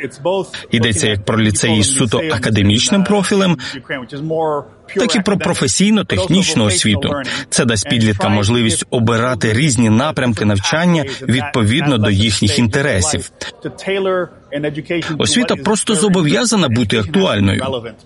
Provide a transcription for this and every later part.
Йдеться як про ліцеї з суто академічним профілем, так і про професійно-технічну освіту. Це дасть підліткам можливість обирати різні напрямки навчання відповідно до їхніх інтересів. Освіта просто зобов'язана бути актуальною.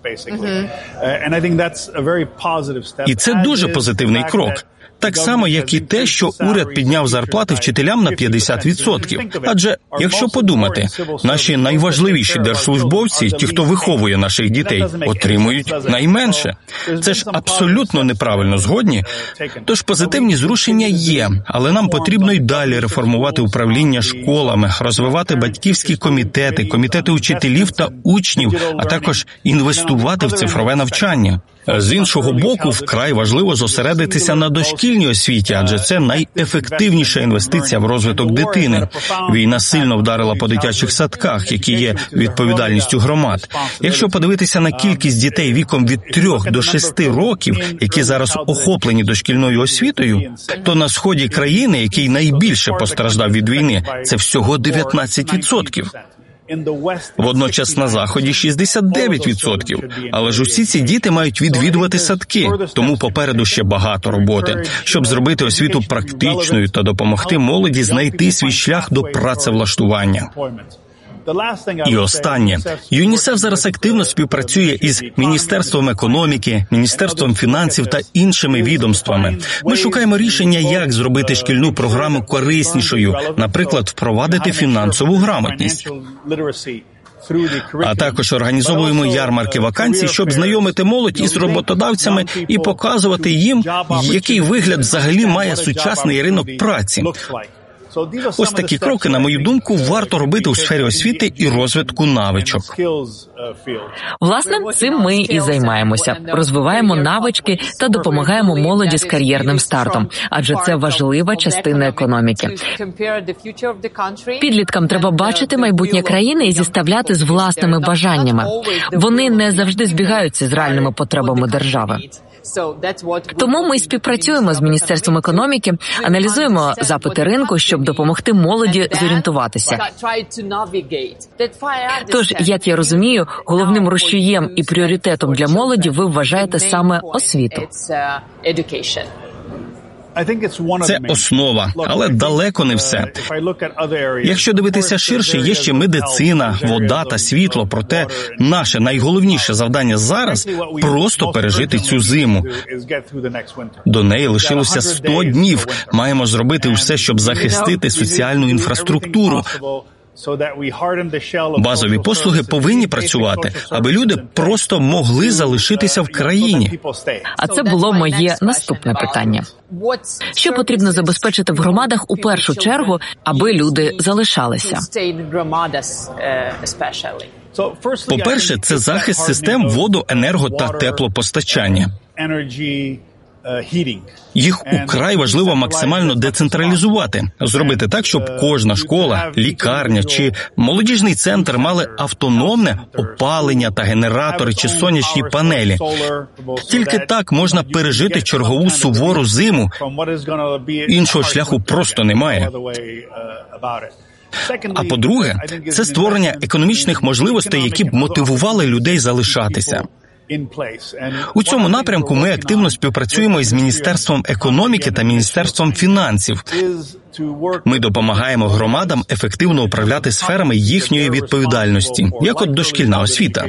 І це дуже позитивний крок. Так само, як і те, що уряд підняв зарплати вчителям на 50%. Адже, якщо подумати, наші найважливіші держслужбовці, ті, хто виховує наших дітей, отримують найменше. Це ж абсолютно неправильно, згодні? Тож позитивні зрушення є, але нам потрібно й далі реформувати управління школами, розвивати батьківські комітети, комітети учителів та учнів, а також інвестувати в цифрове навчання. З іншого боку, вкрай важливо зосередитися на дошкільній освіті, адже це найефективніша інвестиція в розвиток дитини. Війна сильно вдарила по дитячих садках, які є відповідальністю громад. Якщо подивитися на кількість дітей віком від 3 до 6 років, які зараз охоплені дошкільною освітою, то на сході країни, який найбільше постраждав від війни, це всього 19%. Водночас на Заході 69%. Але ж усі ці діти мають відвідувати садки, тому попереду ще багато роботи, щоб зробити освіту практичною та допомогти молоді знайти свій шлях до працевлаштування. І останнє. ЮНІСЕФ зараз активно співпрацює із Міністерством економіки, Міністерством фінансів та іншими відомствами. Ми шукаємо рішення, як зробити шкільну програму кориснішою, наприклад, впровадити фінансову грамотність. А також організовуємо ярмарки вакансій, щоб знайомити молодь із роботодавцями і показувати їм, який вигляд взагалі має сучасний ринок праці. Ось такі кроки, на мою думку, варто робити у сфері освіти і розвитку навичок. Власне, цим ми і займаємося. Розвиваємо навички та допомагаємо молоді з кар'єрним стартом, адже це важлива частина економіки. Підліткам треба бачити майбутнє країни і зіставляти з власними бажаннями. Вони не завжди збігаються з реальними потребами держави. Тому ми співпрацюємо з Міністерством економіки, аналізуємо запити ринку, щоб допомогти молоді зорієнтуватися. Тож, як я розумію, головним рушієм і пріоритетом для молоді ви вважаєте саме освіту. Це основа, але далеко не все. Якщо дивитися ширше, є ще медицина, вода та світло. Проте наше найголовніше завдання зараз – просто пережити цю зиму. До неї лишилося 100 днів. Маємо зробити усе, щоб захистити соціальну інфраструктуру. Базові послуги повинні працювати, аби люди просто могли залишитися в країні. А це було моє наступне питання. Що потрібно забезпечити в громадах у першу чергу, аби люди залишалися? По-перше, це захист систем водо-, енерго- та теплопостачання. Їх украй важливо максимально децентралізувати, зробити так, щоб кожна школа, лікарня чи молодіжний центр мали автономне опалення та генератори чи сонячні панелі. Тільки так можна пережити чергову сувору зиму. Іншого шляху просто немає. А по-друге, це створення економічних можливостей, які б мотивували людей залишатися. У цьому напрямку ми активно співпрацюємо із Міністерством економіки та Міністерством фінансів. Ми допомагаємо громадам ефективно управляти сферами їхньої відповідальності, як от дошкільна освіта.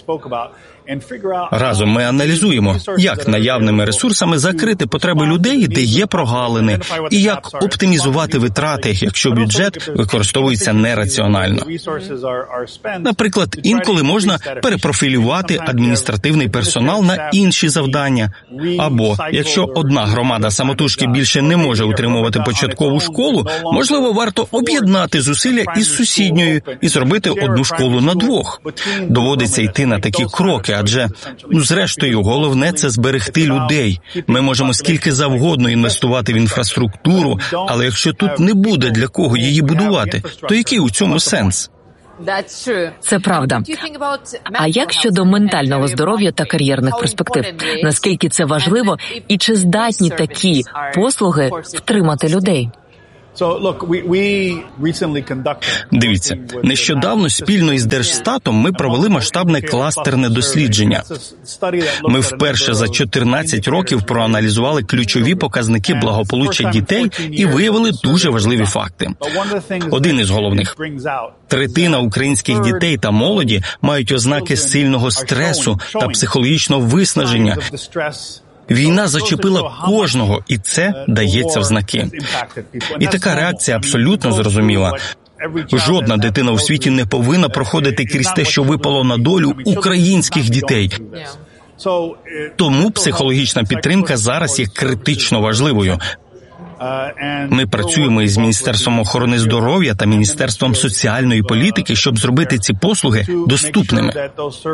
Разом ми аналізуємо, як наявними ресурсами закрити потреби людей, де є прогалини, і як оптимізувати витрати, якщо бюджет використовується нераціонально. Наприклад, інколи можна перепрофілювати адміністративний персонал на інші завдання. Або, якщо одна громада самотужки більше не може утримувати початкову школу, можливо, варто об'єднати зусилля із сусідньою і зробити одну школу на двох. Доводиться йти на такі кроки, адже, зрештою, головне – це зберегти людей. Ми можемо скільки завгодно інвестувати в інфраструктуру, але якщо тут не буде для кого її будувати, то який у цьому сенс? Це правда. А як щодо ментального здоров'я та кар'єрних перспектив? Наскільки це важливо і чи здатні такі послуги втримати людей? Дивіться, нещодавно спільно із Держстатом ми провели масштабне кластерне дослідження. Ми вперше за 14 років проаналізували ключові показники благополуччя дітей і виявили дуже важливі факти. Один із головних. Третина українських дітей та молоді мають ознаки сильного стресу та психологічного виснаження. Війна зачепила кожного, і це дається в знаки. І така реакція абсолютно зрозуміла. Жодна дитина у світі не повинна проходити крізь те, що випало на долю українських дітей. Тому психологічна підтримка зараз є критично важливою. Ми працюємо із Міністерством охорони здоров'я та Міністерством соціальної політики, щоб зробити ці послуги доступними.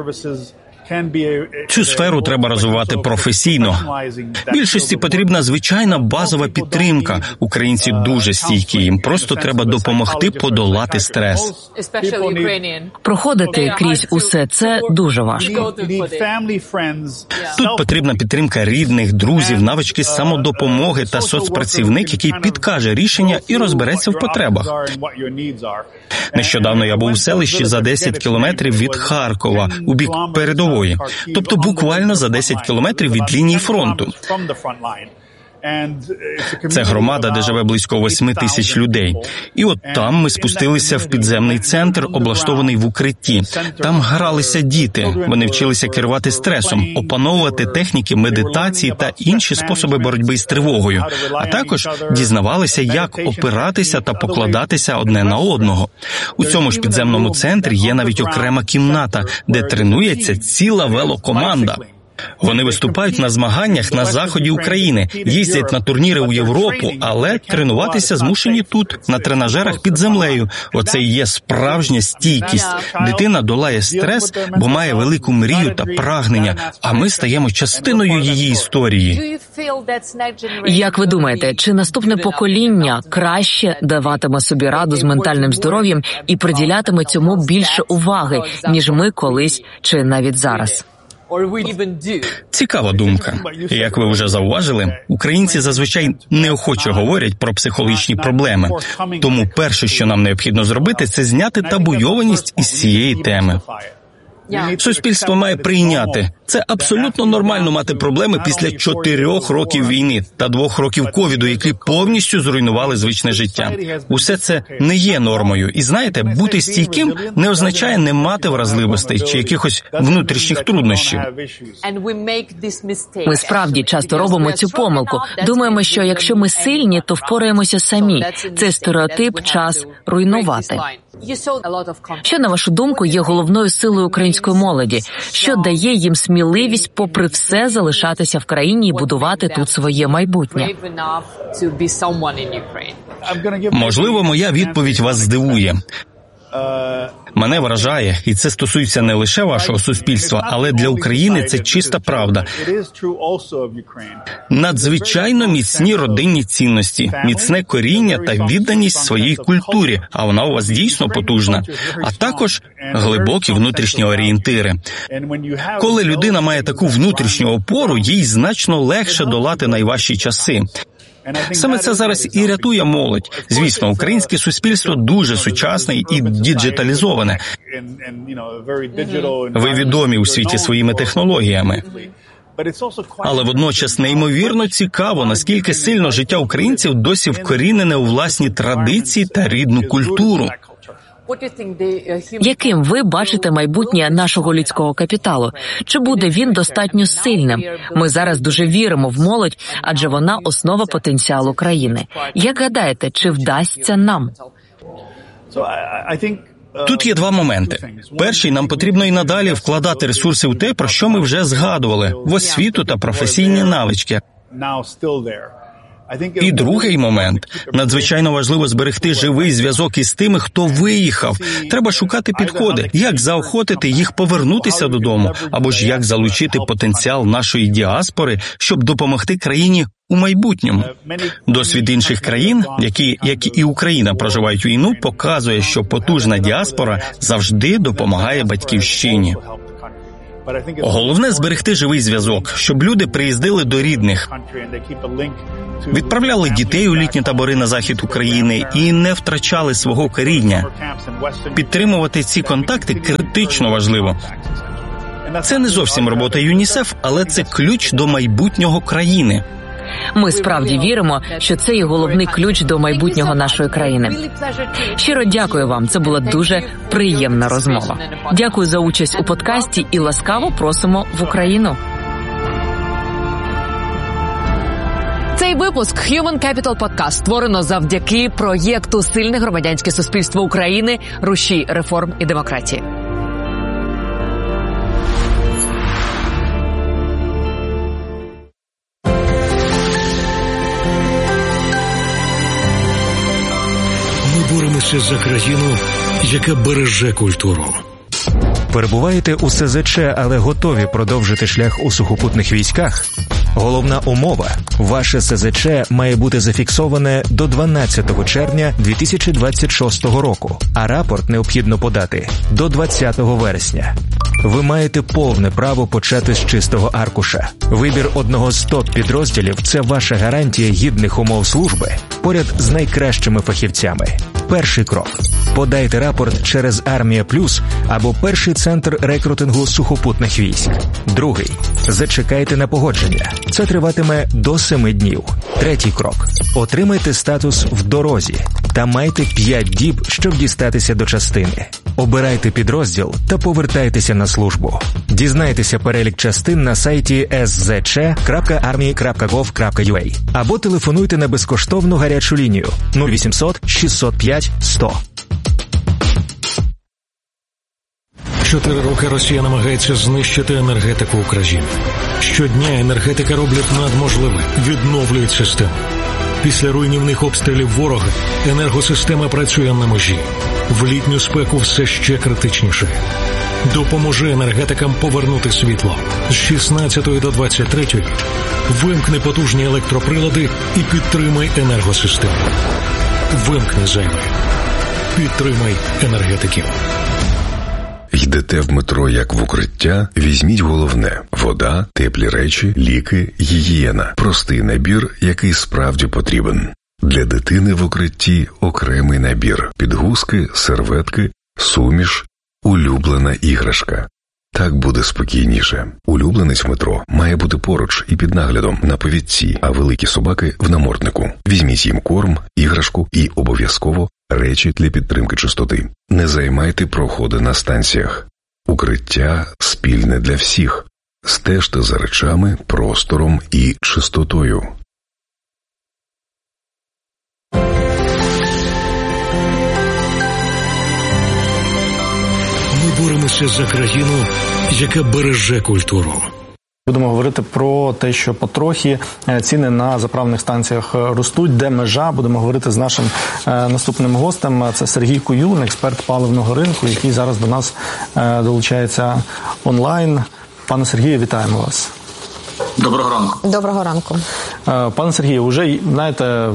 Цю сферу треба розвивати професійно. Більшості потрібна звичайна базова підтримка. Українці дуже стійкі, їм просто треба допомогти подолати стрес. Проходити крізь усе це дуже важко. Тут потрібна підтримка рідних, друзів, навички самодопомоги та соцпрацівник, який підкаже рішення і розбереться в потребах. Нещодавно я був у селищі за 10 кілометрів від Харкова, у бік передової. Тобто буквально за 10 кілометрів від лінії фронту. Це громада, де живе близько 8 тисяч людей. І от там ми спустилися в підземний центр, облаштований в укритті. Там гралися діти. Вони вчилися керувати стресом, опановувати техніки медитації та інші способи боротьби з тривогою. А також дізнавалися, як опиратися та покладатися одне на одного. У цьому ж підземному центрі є навіть окрема кімната, де тренується ціла велокоманда. Вони виступають на змаганнях на заході України, їздять на турніри у Європу, але тренуватися змушені тут, на тренажерах під землею. Оце і є справжня стійкість. Дитина долає стрес, бо має велику мрію та прагнення, а ми стаємо частиною її історії. Як ви думаєте, чи наступне покоління краще даватиме собі раду з ментальним здоров'ям і приділятиме цьому більше уваги, ніж ми колись чи навіть зараз? Цікава думка. Як ви вже зауважили, українці зазвичай неохоче говорять про психологічні проблеми. Тому перше, що нам необхідно зробити, це зняти табуйованість із цієї теми. Суспільство має прийняти. Це абсолютно нормально мати проблеми після 4 років війни та 2 років ковіду, які повністю зруйнували звичне життя. Усе це не є нормою. І знаєте, бути стійким не означає не мати вразливостей чи якихось внутрішніх труднощів. Ми справді часто робимо цю помилку. Думаємо, що якщо ми сильні, то впораємося самі. Цей стереотип час руйнувати. Що, на вашу думку, є головною силою української молоді? Що дає їм сміливість, попри все, залишатися в країні і будувати тут своє майбутнє? Можливо, моя відповідь вас здивує. Мене вражає, і це стосується не лише вашого суспільства, але для України це чиста правда. Надзвичайно міцні родинні цінності, міцне коріння та відданість своїй культурі, а вона у вас дійсно потужна. А також глибокі внутрішні орієнтири. Коли людина має таку внутрішню опору, їй значно легше долати найважчі часи. Саме це зараз і рятує молодь. Звісно, українське суспільство дуже сучасне і діджиталізоване. Ви відомі у світі своїми технологіями. Але водночас неймовірно цікаво, наскільки сильно життя українців досі вкорінене у власні традиції та рідну культуру. Яким ви бачите майбутнє нашого людського капіталу? Чи буде він достатньо сильним? Ми зараз дуже віримо в молодь, адже вона основа потенціалу країни. Як гадаєте, чи вдасться нам? Тут є 2 моменти. Перший, нам потрібно і надалі вкладати ресурси в те, про що ми вже згадували, в освіту та професійні навички. І другий момент. Надзвичайно важливо зберегти живий зв'язок із тими, хто виїхав. Треба шукати підходи, як заохотити їх повернутися додому, або ж як залучити потенціал нашої діаспори, щоб допомогти країні у майбутньому. Досвід інших країн, які, як і Україна, проживають війну, показує, що потужна діаспора завжди допомагає батьківщині. Головне – зберегти живий зв'язок, щоб люди приїздили до рідних, відправляли дітей у літні табори на захід України і не втрачали свого коріння. Підтримувати ці контакти критично важливо. Це не зовсім робота ЮНІСЕФ, але це ключ до майбутнього країни. Ми справді віримо, що це і головний ключ до майбутнього нашої країни. Щиро дякую вам, це була дуже приємна розмова. Дякую за участь у подкасті і ласкаво просимо в Україну. Цей випуск Human Capital Podcast створено завдяки проєкту «Сильне громадянське суспільство України. Рушій реформ і демократії». Боремося за країну, яка береже культуру. Перебуваєте у СЗЧ, але готові продовжити шлях у сухопутних військах? Головна умова – ваше СЗЧ має бути зафіксоване до 12 червня 2026 року, а рапорт необхідно подати до 20 вересня. Ви маєте повне право почати з чистого аркуша. Вибір одного з топ-підрозділів – це ваша гарантія гідних умов служби поряд з найкращими фахівцями. Перший крок – подайте рапорт через Армія Плюс або перший центр рекрутингу сухопутних військ. Другий – зачекайте на погодження. Це триватиме до 7 днів. Третій крок – отримайте статус в дорозі та майте 5 діб, щоб дістатися до частини. Обирайте підрозділ та повертайтеся на службу. Дізнайтеся перелік частин на сайті szc.army.gov.ua або телефонуйте на безкоштовну гарячу лінію 0800 605 100. 4 роки Росія намагається знищити енергетику України. Щодня енергетика роблять надможливе, відновлюють систему. Після руйнівних обстрілів ворога енергосистема працює на межі. В літню спеку все ще критичніше. Допоможи енергетикам повернути світло. З 16 до 23 вимкни потужні електроприлади і підтримай енергосистему. Вимкни зайве. Підтримай енергетиків. Йдете в метро як в укриття? Візьміть головне – вода, теплі речі, ліки, гігієна. Простий набір, який справді потрібен. Для дитини в укритті окремий набір. Підгузки, серветки, суміш, улюблена іграшка. Так буде спокійніше. Улюбленець в метро має бути поруч і під наглядом на повідці, а великі собаки – в наморднику. Візьміть їм корм, іграшку і обов'язково речі для підтримки чистоти. Не займайте проходи на станціях. Укриття спільне для всіх. Стежте за речами, простором і чистотою. Ми боремося за країну, яка береже культуру. Будемо говорити про те, що потрохи ціни на заправних станціях ростуть, де межа. Будемо говорити з нашим наступним гостем. Це Сергій Куюн, експерт паливного ринку, який зараз до нас долучається онлайн. Пане Сергію, вітаємо вас. Доброго ранку. Доброго ранку. Пане Сергію, вже, знаєте,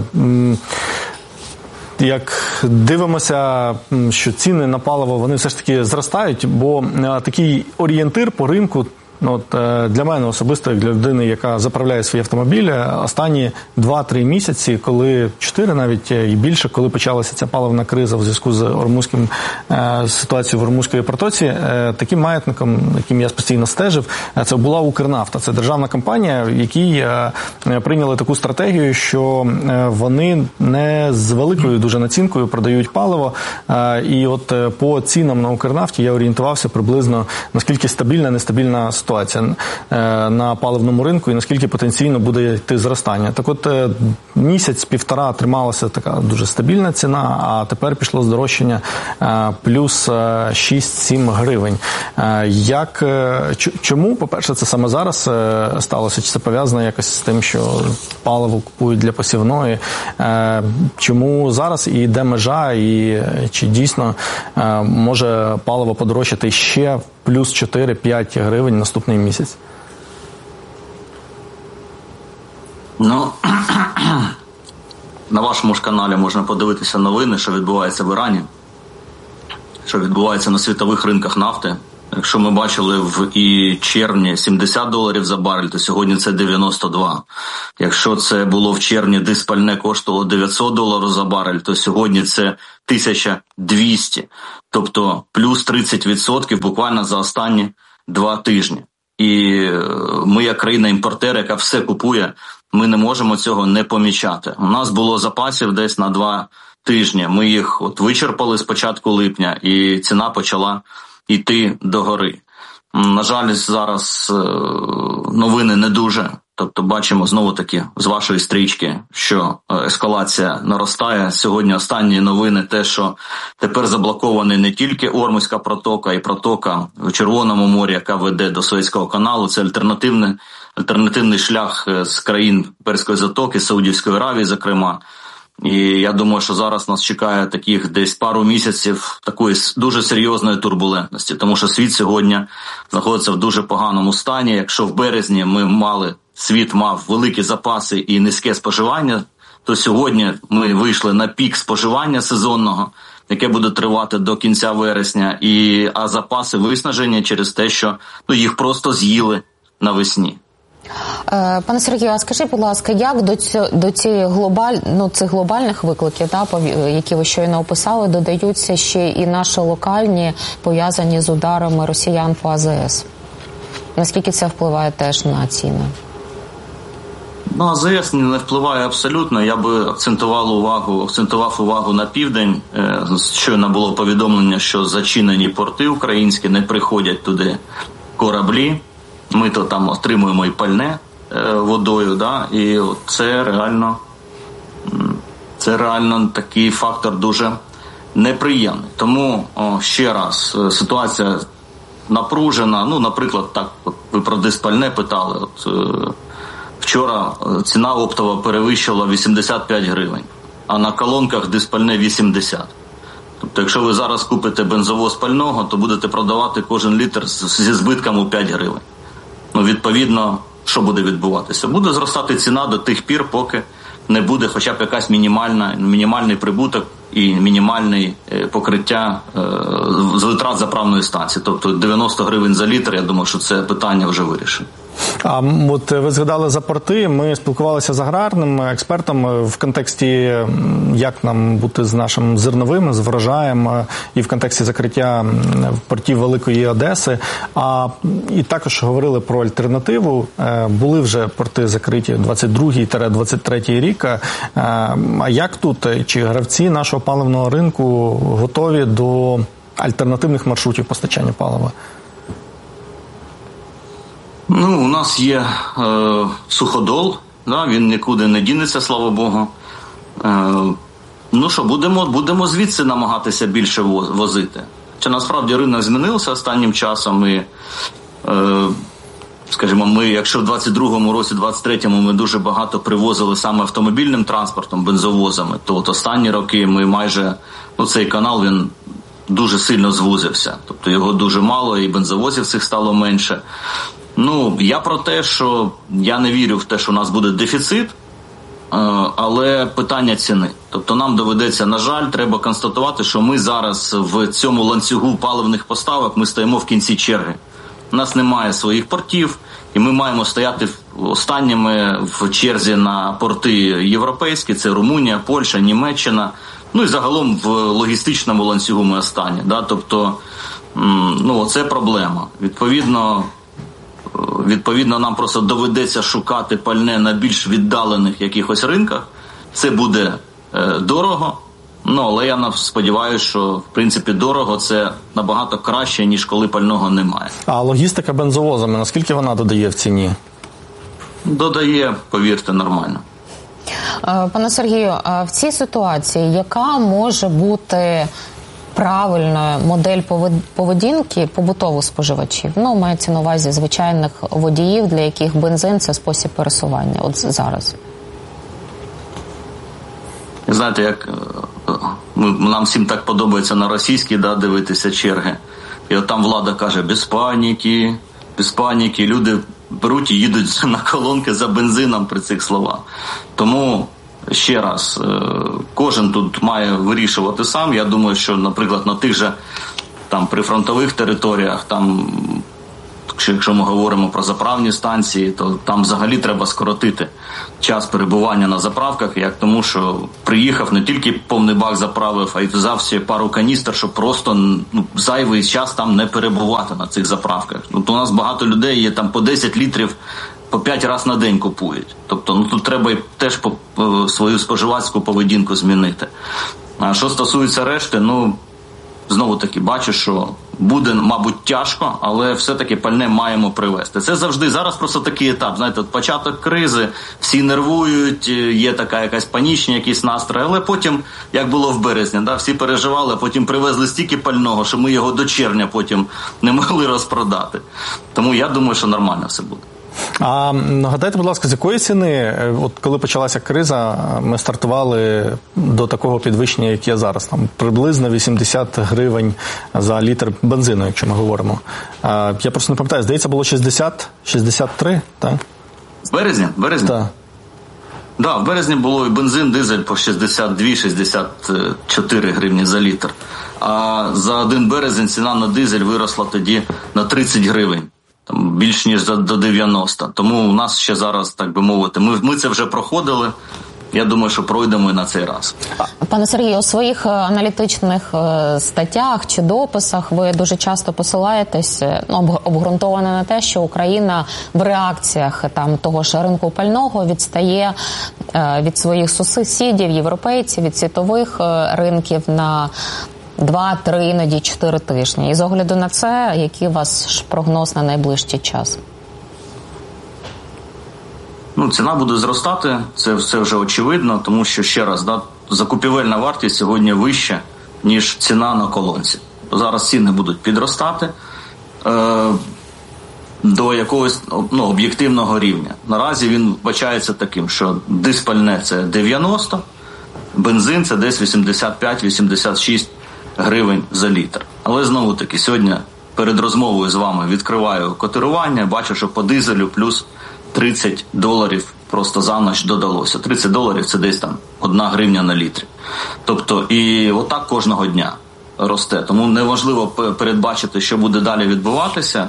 як дивимося, що ціни на паливо, вони все ж таки зростають, бо такий орієнтир по ринку, для мене особисто, як для людини, яка заправляє свій автомобіль, останні 2-3 місяці, коли 4 навіть і більше, коли почалася ця паливна криза в зв'язку з ситуацією в Ормузькій протоці, таким маятником, яким я постійно стежив, це була Укрнафта. Це державна компанія, в якій прийняли таку стратегію, що вони не з великою дуже націнкою продають паливо. І от по цінам на Укрнафті я орієнтувався приблизно, наскільки стабільна, нестабільна ситуація на паливному ринку і наскільки потенційно буде йти зростання. Так от місяць-півтора трималася така дуже стабільна ціна, а тепер пішло здорожчання плюс 6-7 гривень. Чому, по-перше, це саме зараз сталося? Чи це пов'язано якось з тим, що паливо купують для посівної? Чому зараз і де межа, і чи дійсно може паливо подорожчати ще плюс 4-5 гривень наступний місяць? На вашому ж каналі можна подивитися новини, що відбувається в Ірані, що відбувається на світових ринках нафти. Якщо ми бачили в червні $70 за барель, то сьогодні це 92. Якщо це було в червні, диспальне коштувало $900 за барель, то сьогодні це 1200. Тобто плюс 30% буквально за останні 2 тижні. І ми, як країна-імпортер, яка все купує, ми не можемо цього не помічати. У нас було запасів десь на 2 тижні. Ми їх вичерпали з початку липня, і ціна почала йти догори. На жаль, зараз новини не дуже. Тобто бачимо знову-таки з вашої стрічки, що ескалація наростає. Сьогодні останні новини те, що тепер заблокований не тільки Ормузька протока, і протока в Червоному морі, яка веде до Суецького каналу. Це альтернативний шлях з країн Перської затоки, Саудівської Аравії, зокрема. І я думаю, що зараз нас чекає таких десь пару місяців такої дуже серйозної турбулентності, тому що світ сьогодні знаходиться в дуже поганому стані. Якщо в березні світ мав великі запаси і низьке споживання, то сьогодні ми вийшли на пік споживання сезонного, яке буде тривати до кінця вересня, а запаси виснажені через те, що їх просто з'їли навесні. Пане Сергію, а скажіть, будь ласка, як до цих глобальних викликів, які ви щойно описали, додаються ще і наші локальні, пов'язані з ударами росіян по АЗС? Наскільки це впливає теж на ціни? АЗС не впливає абсолютно. Я би акцентував увагу на південь. Щойно було повідомлення, що зачинені порти українські, не приходять туди кораблі. Ми то там отримуємо і пальне водою, і це реально такий фактор дуже неприємний. Тому ще раз, ситуація напружена. Наприклад, так, ви про диспальне питали. Вчора ціна оптова перевищила 85 гривень, а на колонках диспальне 80. Тобто, якщо ви зараз купите бензовоз пального, то будете продавати кожен літр зі збитком у 5 гривень. Відповідно, що буде відбуватися? Буде зростати ціна до тих пір, поки не буде хоча б якась мінімальний прибуток і мінімальне покриття з витрат заправної станції. Тобто 90 гривень за літр, я думаю, що це питання вже вирішено. А от ви згадали за порти, ми спілкувалися з аграрним експертом в контексті, як нам бути з нашим зерновим, з врожаєм, і в контексті закриття портів Великої Одеси. І також говорили про альтернативу. Були вже порти закриті 22-23 рік. А як тут? Чи гравці нашого паливного ринку готові до альтернативних маршрутів постачання палива? У нас є суходол, він нікуди не дінеться, слава Богу. Будемо звідси намагатися більше возити. Чи насправді ринок змінився останнім часом і, скажімо, якщо в 22-му році, 23-му ми дуже багато привозили саме автомобільним транспортом, бензовозами, то останні роки ми майже, цей канал, він дуже сильно звузився. Тобто його дуже мало і бензовозів цих стало менше. Я про те, що я не вірю в те, що у нас буде дефіцит, але питання ціни. Тобто нам доведеться, на жаль, треба констатувати, що ми зараз в цьому ланцюгу паливних поставок, ми стоїмо в кінці черги. У нас немає своїх портів, і ми маємо стояти останніми в черзі на порти європейські, це Румунія, Польща, Німеччина, і загалом в логістичному ланцюгу ми останні. Тобто, це проблема. Відповідно, нам просто доведеться шукати пальне на більш віддалених якихось ринках. Це буде дорого, але я сподіваюся, що, в принципі, дорого – це набагато краще, ніж коли пального немає. А логістика бензовозами, наскільки вона додає в ціні? Додає, повірте, нормально. Пане Сергію, в цій ситуації яка може бути правильна модель поведінки побутових споживачів? Мається на увазі звичайних водіїв, для яких бензин – це спосіб пересування зараз. Знаєте, як нам всім так подобається на російській дивитися черги. І там влада каже, без паніки, люди беруть і їдуть на колонки за бензином при цих словах. Тому, ще раз, кожен тут має вирішувати сам. Я думаю, що, наприклад, на тих же там прифронтових територіях, там, якщо ми говоримо про заправні станції, то там взагалі треба скоротити час перебування на заправках, як тому, що приїхав, не тільки повний бак заправив, а й взяв ще пару каністр, щоб просто зайвий час там не перебувати на цих заправках. У нас багато людей є, там по 10 літрів по 5 разів на день купують. Тобто тут треба теж свою споживацьку поведінку змінити. А що стосується решти, знову таки, бачу, що буде, мабуть, тяжко, але все-таки пальне маємо привезти. Це завжди, зараз просто такий етап, знаєте, от початок кризи, всі нервують, є така якась панічні якісь настрої, але потім, як було в березні, всі переживали, а потім привезли стільки пального, що ми його до червня потім не могли розпродати. Тому я думаю, що нормально все буде. А нагадайте, будь ласка, з якої ціни, от коли почалася криза, ми стартували до такого підвищення, як є зараз, там приблизно 80 гривень за літр бензину, якщо ми говоримо. Я просто не пам'ятаю, здається, було 63, так? В березні? Так. Да, в березні було і бензин, дизель по 62-64 гривні за літр. А за 1 березень ціна на дизель виросла тоді на 30 гривень. Там більш ніж до 90. Тому у нас ще зараз, так би мовити, ми це вже проходили. Я думаю, що пройдемо і на цей раз. Пане Сергію, у своїх аналітичних статтях чи дописах ви дуже часто посилаєтесь, обґрунтовано на те, що Україна в реакціях того ж ринку пального відстає від своїх сусідів, європейців, від світових ринків на 2-3, іноді 4 тижні. І з огляду на це, який у вас прогноз на найближчий час? Ціна буде зростати, це вже очевидно, тому що, ще раз, закупівельна вартість сьогодні вища, ніж ціна на колонці. Зараз ціни будуть підростати до якогось об'єктивного рівня. Наразі він вбачається таким, що диспальне – це 90, бензин – це десь 85-86 гривень за літр. Але знову-таки, сьогодні перед розмовою з вами відкриваю котирування, бачу, що по дизелю плюс $30 просто за ніч додалося. $30 – це десь там 1 гривня на літрі. Тобто, і отак кожного дня росте. Тому неможливо передбачити, що буде далі відбуватися.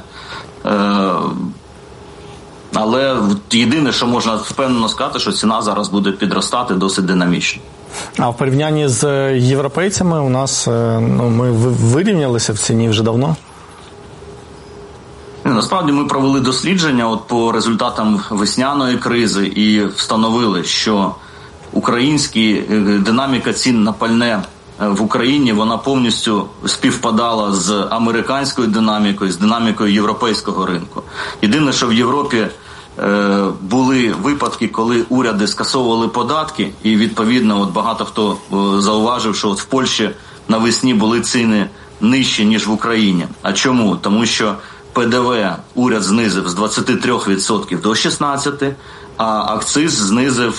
Але єдине, що можна впевнено сказати, що ціна зараз буде підростати досить динамічно. А в порівнянні з європейцями у нас, ми вирівнялися в ціні вже давно? Насправді ми провели дослідження по результатам весняної кризи і встановили, що динаміка цін на пальне в Україні, вона повністю співпадала з американською динамікою, з динамікою європейського ринку. Єдине, що в Європі були випадки, коли уряди скасовували податки, і відповідно багато хто зауважив, що в Польщі навесні були ціни нижчі, ніж в Україні. А чому? Тому що ПДВ уряд знизив з 23% до 16%, а акциз знизив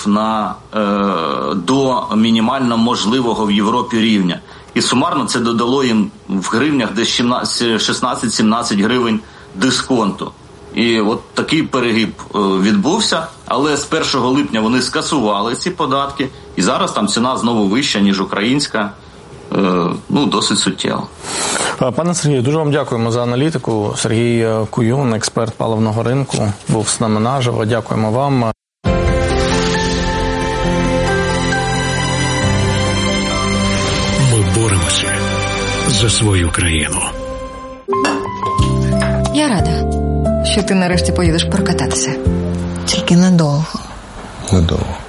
до мінімально можливого в Європі рівня. І сумарно це додало їм в гривнях десь 16-17 гривень дисконту. І от такий перегиб відбувся, але з 1 липня вони скасували ці податки, і зараз там ціна знову вища, ніж українська, досить суттєво. Пане Сергію, дуже вам дякуємо за аналітику. Сергій Куюн, експерт паливного ринку, був з нами наживо. Дякуємо вам. Ми боремося за свою країну. Я рада, що ти нарешті поїдеш прокататися. Тільки недовго. Недовго.